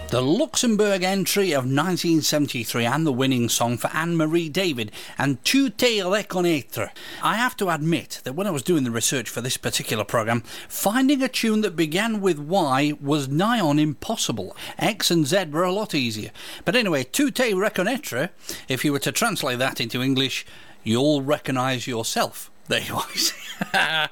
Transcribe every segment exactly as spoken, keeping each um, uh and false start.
The Luxembourg entry of nineteen seventy-three and the winning song for Anne-Marie David and Tu te reconnaître. I have to admit that when I was doing the research for this particular programme, finding a tune that began with Y was nigh on impossible. X and Z were a lot easier. But anyway, Tu te reconnaître, if you were to translate that into English, you'll recognise yourself. There you are.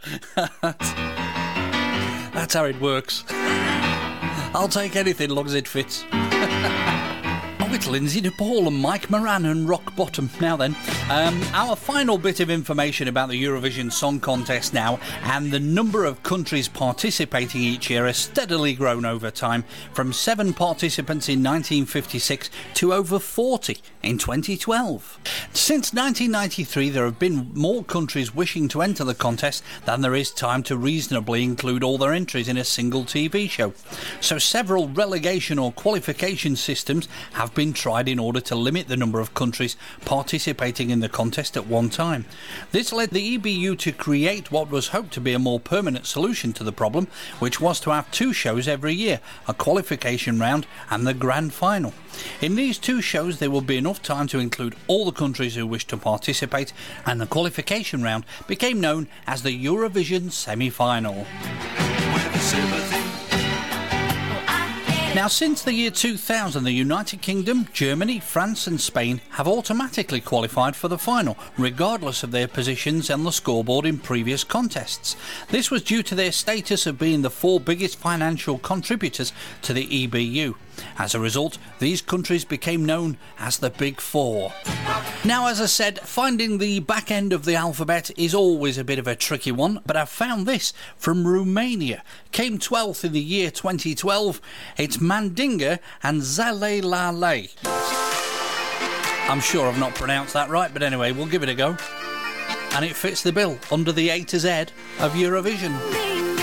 That's how it works. I'll take anything long as it fits. Oh, it's Lindsay DePaul and Mike Moran and Rock Bottom. Now then, um, our final bit of information about the Eurovision Song Contest now, and the number of countries participating each year has steadily grown over time, from seven participants in nineteen fifty-six to over forty in twenty twelve. Since nineteen ninety-three, there have been more countries wishing to enter the contest than there is time to reasonably include all their entries in a single T V show. So several relegation or qualification systems have been tried in order to limit the number of countries participating in the contest at one time. This led the E B U to create what was hoped to be a more permanent solution to the problem, which was to have two shows every year, a qualification round and the grand final. In these two shows there will be enough time to include all the countries who wish to participate, and the qualification round became known as the Eurovision semi-final. Now, since the year two thousand, the United Kingdom, Germany, France and Spain have automatically qualified for the final, regardless of their positions on the scoreboard in previous contests. This was due to their status of being the four biggest financial contributors to the E B U. As a result, these countries became known as the Big Four. Now, as I said, finding the back end of the alphabet is always a bit of a tricky one, but I've found this from Romania. Came twelfth in the year twenty twelve. It's Mandinga and Zalelale. I'm sure I've not pronounced that right, but anyway, we'll give it a go. And it fits the bill under the A to Z of Eurovision.